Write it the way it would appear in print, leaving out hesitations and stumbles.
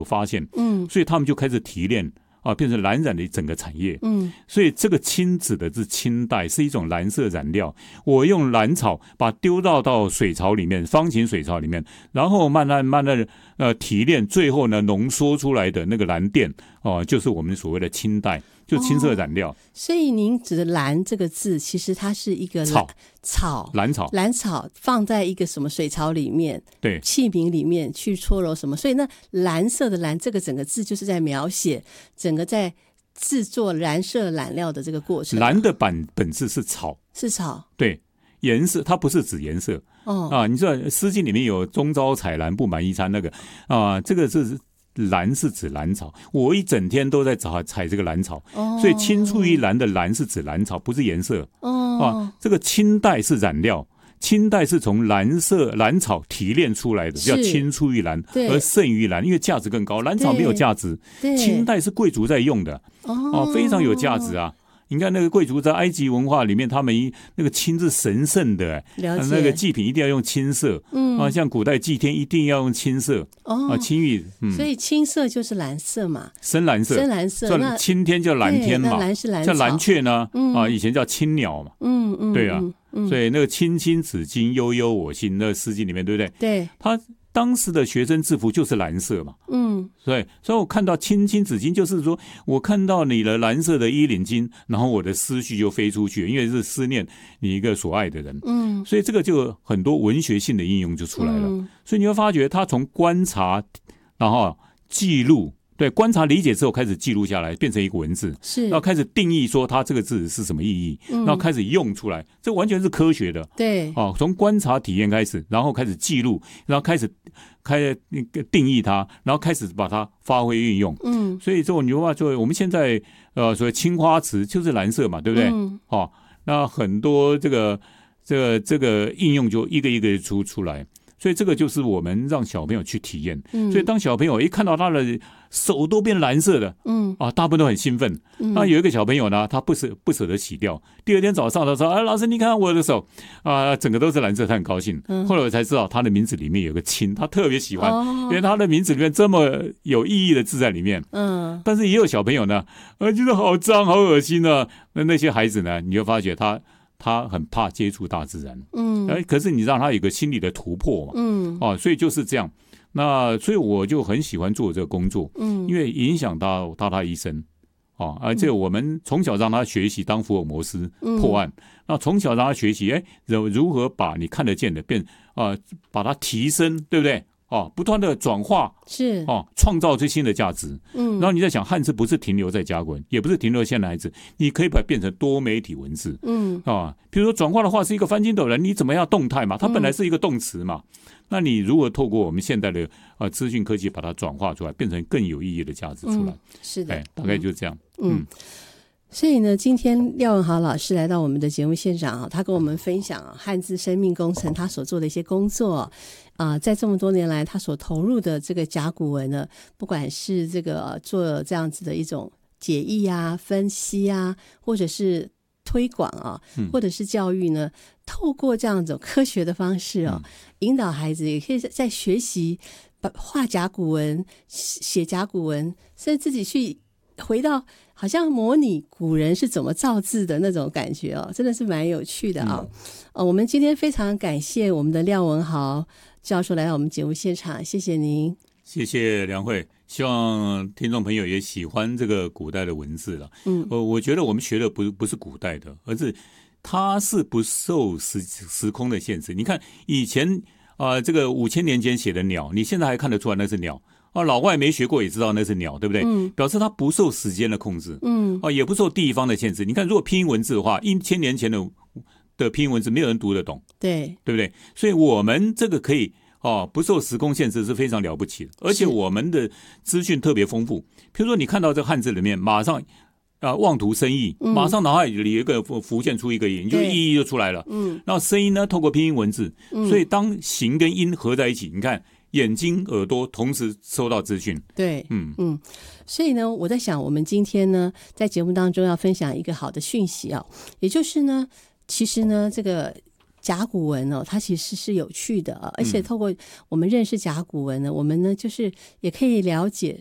发现，所以他们就开始提炼变成蓝染的整个产业。所以这个青指的是青带，是一种蓝色染料。我用蓝草把它丢到水槽里面，方形水槽里面，然后慢慢提炼，最后呢浓缩出来的那个蓝靛就是我们所谓的青带，就青色染料。 所以您指的蓝这个字，其实它是一个蓝草放在一个什么水槽里面， 对， 器皿里面去搓揉什么，所以那蓝色的蓝这个整个字就是在描写整个在制作蓝色染料的这个过程。 蓝的本质是草，对，颜色它不是指颜色你知道《诗经》里面有中朝采兰不满衣餐那个这个是蓝是指蓝草，我一整天都在采这个蓝草，所以青出于蓝的蓝是指蓝草，不是颜色这个青带是染料，青带是从蓝草提炼出来的，叫青出于蓝而胜于蓝，因为价值更高。蓝草没有价值，青带是贵族在用的非常有价值啊。你看那个贵族在埃及文化里面，他们那个青是神圣的，那个祭品一定要用青色像古代祭天一定要用青色青玉所以青色就是蓝色嘛， 深蓝色那青天叫蓝天嘛， 蓝是蓝叫蓝雀呢以前叫青鸟嘛对啊所以那个青青子衿，悠悠我心，那个诗经里面对不对？ 对， 他当时的学生制服就是蓝色嘛所以我看到青青子衿，就是说我看到你的蓝色的衣领巾，然后我的思绪就飞出去，因为是思念你一个所爱的人所以这个就很多文学性的应用就出来了所以你会发觉他从观察然后记录，对，观察理解之后开始记录下来，变成一个文字，然后开始定义说它这个字是什么意义然后开始用出来，这完全是科学的对从观察体验开始，然后开始记录，然后开始定义它，然后开始把它发挥运用所以这种你话作为我们现在所谓青花瓷就是蓝色嘛，对不对那很多这个应用就一个一个出来，所以这个就是我们让小朋友去体验所以当小朋友一看到他的手都变蓝色的大部分都很兴奋那有一个小朋友呢，他不舍得洗掉，第二天早上他说老师你看我的手整个都是蓝色，他很高兴后来我才知道他的名字里面有个青，他特别喜欢因为他的名字里面这么有意义的字在里面但是也有小朋友呢觉得好脏好恶心那些孩子呢，你就发觉他很怕接触大自然可是你让他有个心理的突破嘛所以就是这样，那所以我就很喜欢做这个工作因为影响到他一生而且我们从小让他学习当福尔摩斯破案那从小让他学习如何把你看得见的把它提升，对不对不断的转化是创造最新的价值然后你在想汉字不是停留在甲骨文，也不是停留在现代汉字，你可以把它变成多媒体文字比如说转化的话是一个翻筋斗人，你怎么样动态嘛，它本来是一个动词嘛那你如果透过我们现代的资讯科技把它转化出来，变成更有意义的价值出来是的大概就这样所以呢，今天廖文豪老师来到我们的节目现场他跟我们分享汉字生命工程他所做的一些工作在这么多年来他所投入的这个甲骨文呢，不管是这个做这样子的一种解译分析或者是推广或者是教育呢，透过这样一种科学的方式引导孩子也可以在学习画甲骨文写甲骨文，甚至自己去回到好像模拟古人是怎么造字的那种感觉真的是蛮有趣的我们今天非常感谢我们的廖文豪教授来到我们节目现场，谢谢您。 谢谢梁慧，希望听众朋友也喜欢这个古代的文字了我觉得我们学的不是古代的，而是它是不受时空的限制。你看以前这个5000年前写的鸟，你现在还看得出来那是鸟老外没学过也知道那是鸟，对不对表示它不受时间的控制也不受地方的限制。你看如果拼音文字的话，1000年前的拼音文字没有人读得懂，对不对？所以我们这个可以不受时空限制是非常了不起的，而且我们的资讯特别丰富。比如说你看到这个汉字里面马上望图生义马上脑海里有一个浮现出一个音，就意义就出来了然后声音呢透过拼音文字所以当形跟音合在一起，你看眼睛耳朵同时收到资讯对所以呢我在想我们今天呢在节目当中要分享一个好的讯息也就是呢其实呢这个甲骨文它其实是有趣的而且透过我们认识甲骨文呢，我们呢就是也可以了解